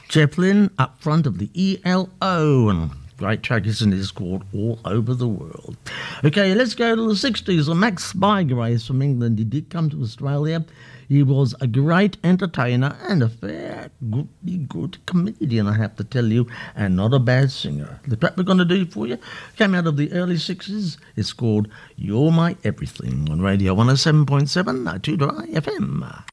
Zeppelin up front of the ELO, and great track, isn't it? It's called All Over the World. Okay, let's go to the 60s. Max Bygraves from England. He did come to Australia. He was a great entertainer and a fair, good comedian, I have to tell you, and not a bad singer. The track we're going to do for you came out of the early 60s. It's called You're My Everything on Radio 107.7 2 FM.